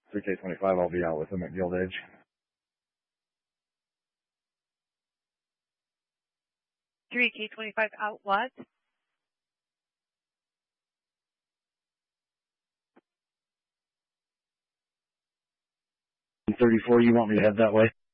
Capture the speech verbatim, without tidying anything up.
three K twenty-five, I'll be out with him at Guild Edge. three K twenty-five out what? thirty-four, you want me to head that way?